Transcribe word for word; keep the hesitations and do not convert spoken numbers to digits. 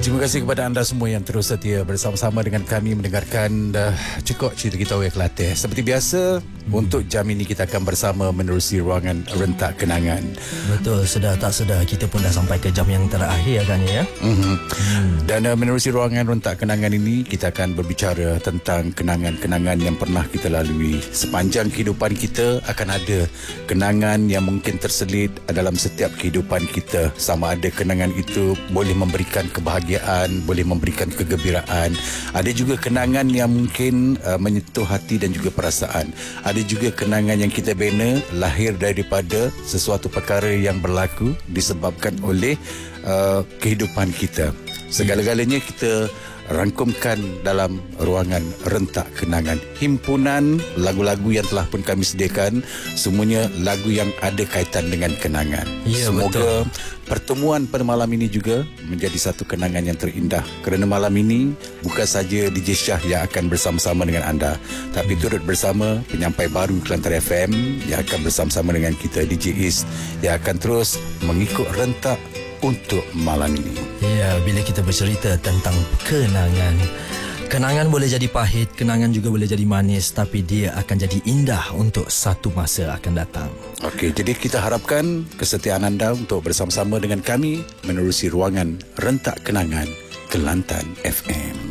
Terima kasih kepada anda semua yang terus setia bersama-sama dengan kami mendengarkan uh, Cekok Cerita Kita Kelatih. Seperti biasa, hmm. untuk jam ini kita akan bersama menerusi ruangan rentak kenangan. Betul, sedar tak sedar kita pun dah sampai ke jam yang terakhir agaknya ya. Mm-hmm. Hmm. Dan uh, menerusi ruangan rentak kenangan ini, kita akan berbicara tentang kenangan-kenangan yang pernah kita lalui. Sepanjang kehidupan kita akan ada kenangan yang mungkin terselit dalam setiap kehidupan kita. Sama ada kenangan itu boleh memberikan kebahagiaan, boleh memberikan kegembiraan. Ada juga kenangan yang mungkin uh, menyentuh hati dan juga perasaan. Ada juga kenangan yang kita bina lahir daripada sesuatu perkara yang berlaku disebabkan oleh uh, kehidupan kita. Segala-galanya kita rangkumkan dalam ruangan rentak kenangan. Himpunan lagu-lagu yang telah pun kami sediakan, semuanya lagu yang ada kaitan dengan kenangan. Ya, semoga betul. Pertemuan pada malam ini juga menjadi satu kenangan yang terindah. Kerana malam ini bukan saja D J Syah yang akan bersama-sama dengan anda, tapi turut bersama penyampai baru Kelantan F M yang akan bersama-sama dengan kita, D J Is, yang akan terus mengikut rentak untuk malam ini. Ya, bila kita bercerita tentang kenangan, kenangan boleh jadi pahit, kenangan juga boleh jadi manis, tapi dia akan jadi indah untuk satu masa akan datang. Okey, jadi kita harapkan kesetiaan anda untuk bersama-sama dengan kami menerusi ruangan rentak kenangan Kelantan F M.